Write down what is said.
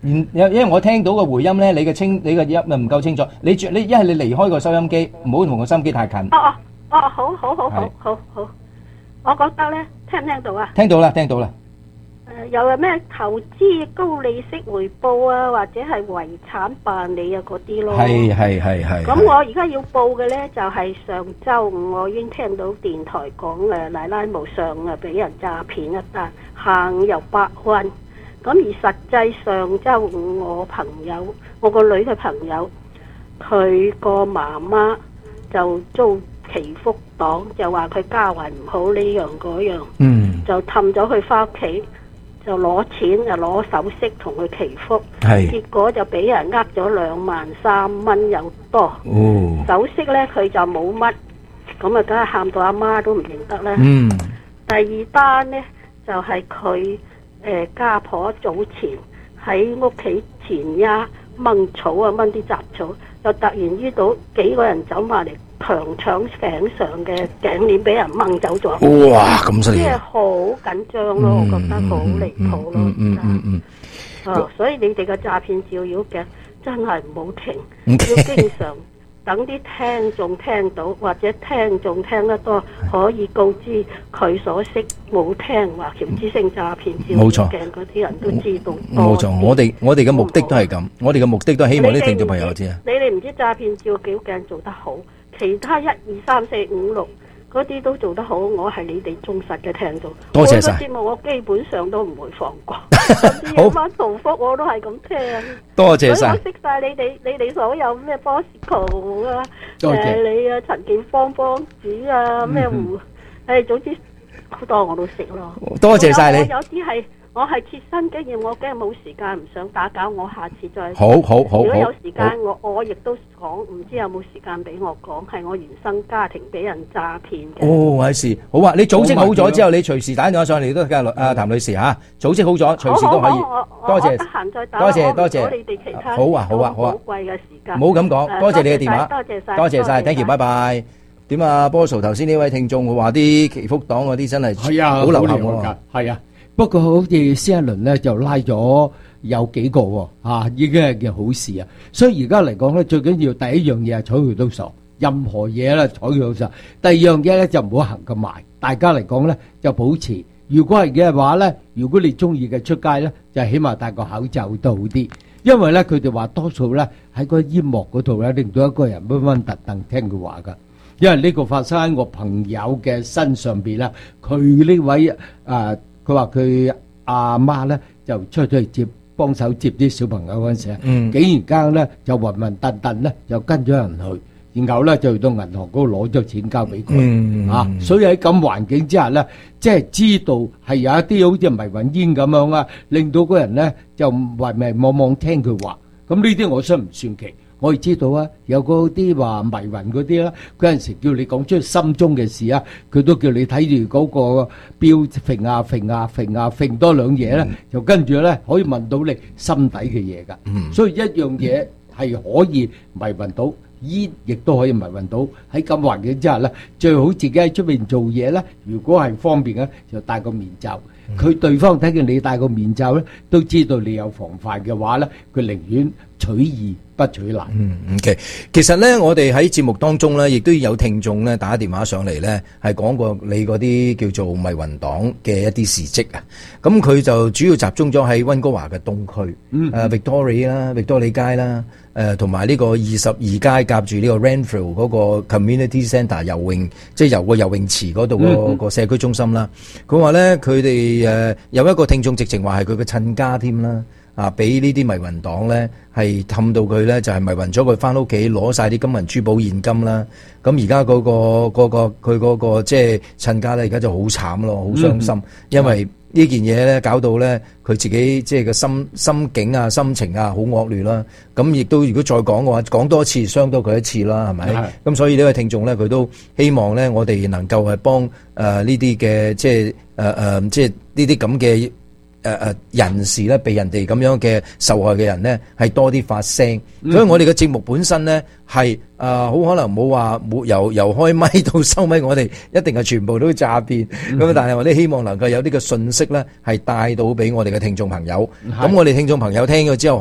因為我聽到個回音咧，你嘅音唔夠清楚。你一係你離開個收音機，唔好同個收音機太近。 好，我覺得咧，聽唔聽到啊？ 聽到啦。 又係咩投資高利息回報啊，或者係遺產辦理啊嗰啲咯。 係。 咁我而家要報嘅咧，就係上週五我已經聽到電台講奶奶無上啊，俾人詐騙一單，行入8運。咁而實際上週五我個女嘅朋友，佢個媽媽就遭祈福黨，就話佢家運唔好呢樣嗰樣，就氹咗佢翻屋企，就攞錢就攞首飾同佢祈福，結果就俾人呃咗23000蚊有多。首飾呢，佢就冇乜，咁啊梗係喊到阿媽都唔認得啦。第二單呢，就係佢家婆早前喺屋企前丫掹草啊，掹啲雜草，就突然遇到幾個人走埋嚟強搶頸上嘅頸鏈，俾人掹走咗。 哇，咁犀利！ 即係好緊張咯，我覺得好離譜咯。所以你哋嘅詐騙照妖鏡真係唔好停，要經常等啲聽眾聽到，或者聽眾聽得多，可以告知佢所識冇聽話喬之星詐騙照妖鏡嗰啲人都知道。 冇錯，我哋嘅目的都係咁，我哋嘅目的都係希望啲聽眾朋友知啊。 你哋唔知詐騙照妖鏡做得好，其他1、2、3、4、5、6嗰啲都做得好，我係你哋忠實嘅聽眾。 多謝晒。 我個節目我基本上都唔會放過，甚至有翻重複我都係咁聽。 多謝晒。 我識晒你哋所有咩 Bosco 啊，你啊陳建邦子啊咩胡，總之好多我都識咯。 多謝晒你。 有啲係。我係切身經驗，我驚冇時間，唔想打攪，我下次再。 好。如果有時間，我亦都講，唔知有冇時間俾我講，係我原生家庭俾人詐騙嘅。 係事，好啊！你組織好咗之後，你隨時打電話上嚟都得㗎，譚女士嚇。組織好咗，隨時都可以。多謝。 得閒再打。 多謝。 我你哋其他好啊。 寶貴嘅時間。 唔好咁講，多謝你嘅電話。多謝晒 ，thank you，拜拜。點啊，波叔頭先呢位聽眾話啲祈福黨嗰啲真係好流行喎。 係啊。不過好似先一輪咧就拉咗有幾個喎，已經係件好事啊！所以而家嚟講咧，最緊要第一樣嘢係睬佢都傻，任何嘢咧睬佢都傻。第二樣嘢咧就唔好行咁埋，大家嚟講咧就保持。如果係嘅話咧，如果你中意嘅出街咧，就起碼戴個口罩都好啲，因為咧佢哋話多數咧喺個煙幕嗰度咧令到一個人溫溫突突聽佢話㗎。因為呢個發生喺我朋友嘅身上邊啦，佢呢位佢話佢阿媽咧就出咗去幫手接啲小朋友嗰陣時，竟然間咧就暈暈突突咧就跟咗人去，然後咧就去到銀行嗰度攞咗錢交俾佢，所以喺咁環境之下咧，即係知道係有一啲好似迷魂煙咁樣啊，令到嗰人咧就迷迷惘惘聽佢話，咁呢啲我想唔算奇。我哋知道啊，有嗰啲話迷魂嗰啲啦，嗰陣時叫你講出心中嘅事啊，佢都叫你睇住嗰個錶揈啊揈啊揈啊揈多兩嘢咧，就跟住咧可以問到你心底嘅嘢㗎。所以一樣嘢係可以迷魂到，煙亦都可以迷魂到。喺咁環境之下咧，最好自己喺出邊做嘢咧，如果係方便嘅，就戴個面罩。佢對方睇見你戴個面罩咧，都知道你有防範嘅話咧，佢寧願取易不取難。 OK。其實咧，我哋喺節目當中咧，亦都有聽眾咧打電話上嚟咧，係講過你嗰啲叫做迷魂黨嘅一啲事蹟啊。咁佢就主要集中咗喺溫哥華嘅東區，Victoria 啦、Victoria 街啦，同埋呢個22街夾住呢個 Renfrew 嗰個 Community Centre 游泳，即係游個游泳池嗰度個社區中心啦。佢話咧，佢哋有一個聽眾直情話係佢嘅親家添啦。俾呢啲迷魂黨咧，係氹到佢咧，就係迷魂咗佢翻屋企攞晒啲金銀珠寶現金啦。咁而家佢嗰個即係親家咧，而家就好慘咯，好傷心，因為呢件嘢咧搞到咧佢自己即係個心境啊、心情啊好惡劣啦。咁亦都如果再講嘅話，講多次傷多佢一次啦，係咪？咁所以呢位聽眾咧，佢都希望咧，我哋能夠係幫呢啲嘅即係即係呢啲咁嘅人士咧，被人哋咁樣嘅受害嘅人咧，係多啲發聲。所以我哋嘅節目本身咧係好可能冇話由開咪到收咪，我哋一定係全部都詐騙。咁但係我哋希望能夠有呢個信息咧，係帶到俾我哋嘅聽眾朋友。咁我哋聽眾朋友聽咗之後，